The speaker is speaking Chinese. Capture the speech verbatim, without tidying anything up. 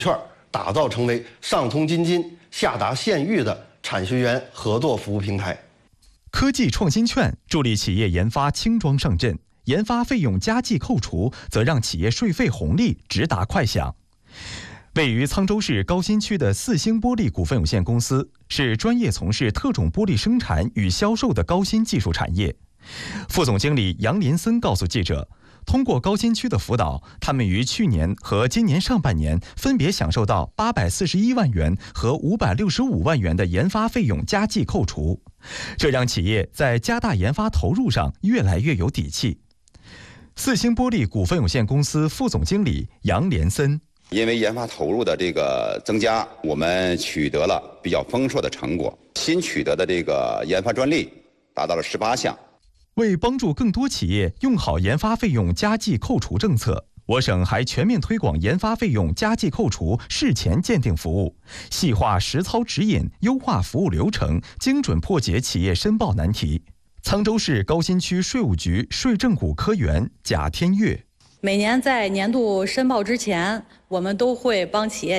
券打造成为上通京津、下达县域的产学研合作服务平台。 科技创新券助力企业研发轻装上阵，研发费用加计扣除，则让企业税费红利直达快享。位于沧州市高新区的四星玻璃股份有限公司是专业从事特种玻璃生产与销售的高新技术产业。副总经理杨林森告诉记者，通过高新区的辅导，他们于去年和今年上半年分别享受到八百四十一万元和五百六十五万元的研发费用加计扣除，这让企业在加大研发投入上越来越有底气。四星玻璃股份有限公司副总经理杨连森。 因为研发投入的这个增加，我们取得了比较丰硕的成果。新取得的这个研发专利达到了十八项。 为帮助更多企业用好研发费用加计扣除政策，我省还全面推广研发费用加计扣除事前鉴定服务，细化实操指引，优化服务流程，精准破解企业申报难题。沧州市高新区税务局税政股科员贾天月。 每年在年度申报之前，我们都会帮企业